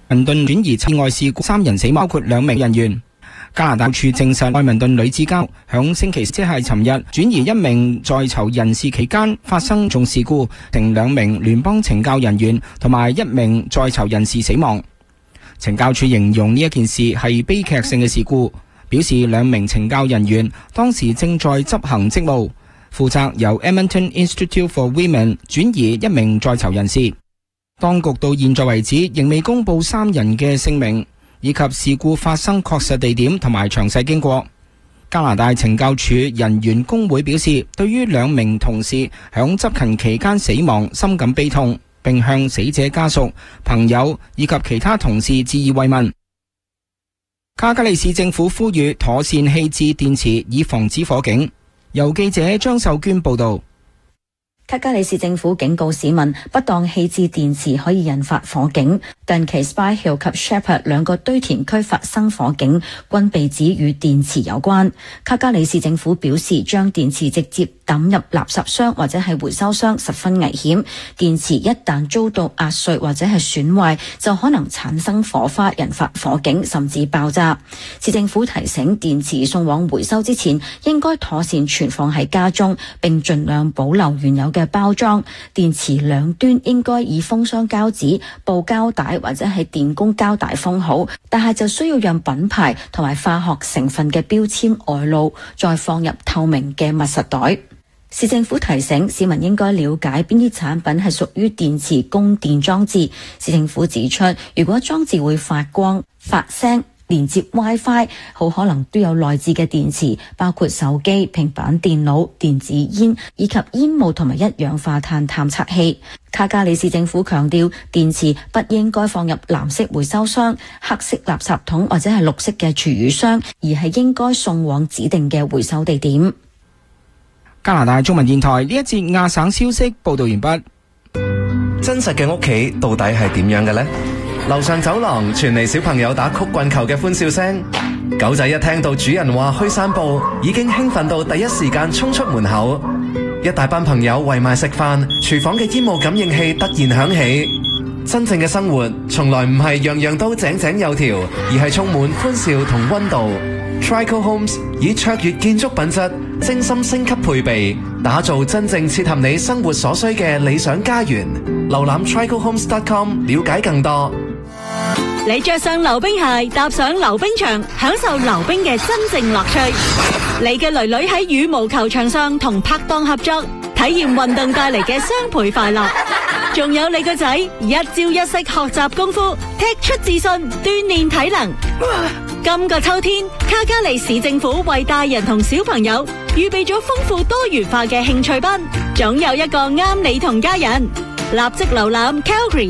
民頓轉移意外事故3人死亡，包括2名人員。加拿大處證實愛民頓女子監響星期即係尋日轉移1名在囚人士期間發生重事故，令2名聯邦懲教人員同埋1名在囚人士死亡。懲教處形容呢一件事係悲劇性嘅事故，表示2名懲教人員當時正在執行職務，負責由 Edmonton Institute for Women 轉移1名在囚人士。當局到現在為止仍未公布3人嘅姓名，以及事故發生確實地點同埋詳細經過。加拿大懲教署人員工會表示，對於2名同事響執勤期間死亡深感悲痛，並向死者家屬、朋友以及其他同事致以慰問。卡加利市政府呼籲妥善棄置電池，以防止火警。由記者張秀娟報道。 卡加利市政府警告市民，不當棄置電池可以引發火警。近期 Spy Hill 及 Shepherd 2個堆填區發生火警，均被指與電池有關。卡加利市政府表示，將電池直接抌入垃圾箱或者係回收箱十分危險。電池一旦遭到壓碎或者係損壞，就可能產生火花，引發火警甚至爆炸。市政府提醒，電池送往回收之前，應該妥善存放喺家中，並盡量保留原有嘅包裝。電池兩端應該以封箱膠紙、布膠帶或者係電工膠帶封好，但係就需要讓品牌同埋化學成分嘅標籤外露，再放入透明嘅密實袋。市政府提醒市民應該了解邊啲產品係屬於電池供電裝置。市政府指出，如果裝置會發光、發聲、連接 WiFi， 好可能都有內置嘅電池，包括手機、平板電腦、電子煙以及煙霧同埋一氧化碳探測器。卡加利市政府強調，電池不應該放入藍色回收箱、黑色垃圾桶或者係綠色嘅廚餘箱，而係應該送往指定嘅回收地點。 加拿大中文電台呢一節亞省消息報道完畢。 真實嘅屋企到底係點樣嘅呢？樓上走廊傳嚟小朋友打曲棍球嘅歡笑聲，狗仔一聽到主人話去散步，已經興奮到第一時間衝出門口。一大班朋友圍埋食飯，廚房嘅煙霧感應器突然響起。真正嘅生活從來唔係樣樣都井井有條，而係充滿歡笑同溫度。Trico Homes 以卓越建築品質、精心升級配備，打造真正切合你生活所需嘅理想家園。瀏覽 tricohomes.com 了解更多。 你着上溜冰鞋，踏上溜冰場，享受溜冰嘅真正樂趣。你嘅囡囡喺羽毛球場上同拍檔合作，體驗運動帶嚟嘅雙倍快樂。仲有你個仔一朝一夕學習功夫，踢出自信，鍛煉體能。今個秋天，卡加利市政府為大人同小朋友預備咗豐富多元化嘅興趣班，總有一個啱你同家人。立即瀏覽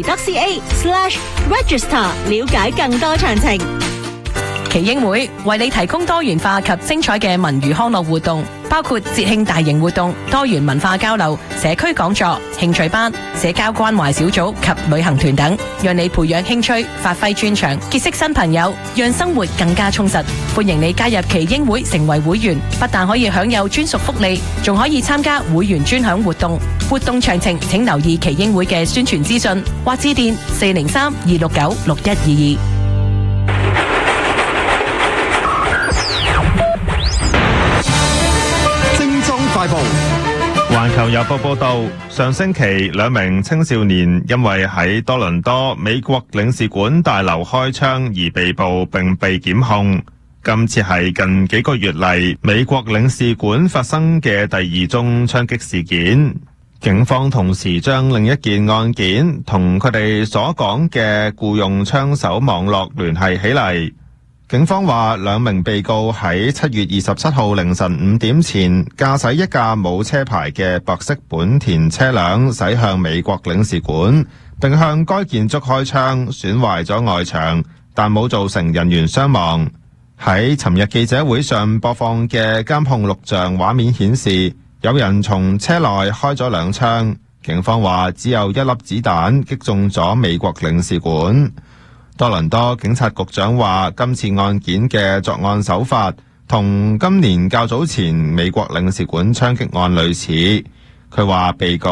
calgary.ca/register 了解更多詳情。 耆英會為你提供多元化及精彩嘅文娛康樂活動，包括節慶大型活動、多元文化交流、社區講座、興趣班、社交關懷小組及旅行團等，讓你培養興趣、發揮專長、結識新朋友，讓生活更加充實。歡迎你加入耆英會成為會員，不但可以享有專屬福利，仲可以參加會員專享活動。活動詳情請留意耆英會嘅宣傳資訊，或致電403-269-6122。 快報。環球郵報報道，上星期2名青少年因為喺多倫多美國領事館大樓開槍而被捕並被檢控。今次係近幾個月嚟美國領事館發生嘅第2宗槍擊事件。警方同時將另一件案件同佢哋所講嘅僱用槍手網絡聯繫起嚟。警方話2名被告喺7月27號凌晨5點前駕駛一架冇車牌嘅白色本田車輛駛向美國領事館，並向該建築開槍，損壞咗外牆，但冇造成人員傷亡。喺尋日記者會上播放嘅監控錄像畫面顯示，有人從車內開咗2槍。警方話只有1粒子彈擊中咗美國領事館。多倫多警察局長話，今次案件嘅作案手法同今年較早前美國領事館槍擊案類似。佢話被告